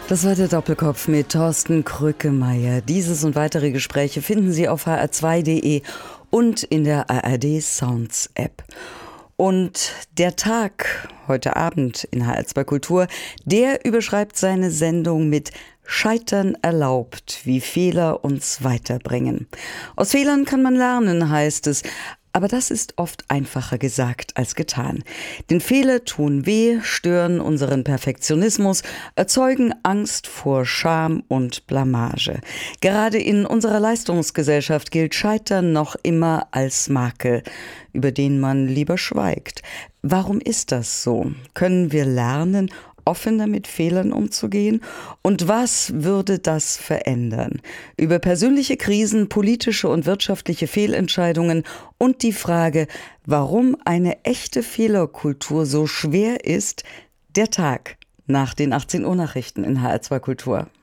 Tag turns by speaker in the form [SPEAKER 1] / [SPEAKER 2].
[SPEAKER 1] Das war der Doppelkopf mit Thorsten Krückemeier. Dieses und weitere Gespräche finden Sie auf hr2.de und in der ARD Sounds App. Und der Tag heute Abend in HR2 Kultur, der überschreibt seine Sendung mit Scheitern erlaubt, wie Fehler uns weiterbringen. Aus Fehlern kann man lernen, heißt es. Aber das ist oft einfacher gesagt als getan. Denn Fehler tun weh, stören unseren Perfektionismus, erzeugen Angst vor Scham und Blamage. Gerade in unserer Leistungsgesellschaft gilt Scheitern noch immer als Makel, über den man lieber schweigt. Warum ist das so? Können wir lernen, offener mit Fehlern umzugehen? Und was würde das verändern? Über persönliche Krisen, politische und wirtschaftliche Fehlentscheidungen und die Frage, warum eine echte Fehlerkultur so schwer ist, der Tag nach den 18 Uhr Nachrichten in HR2 Kultur.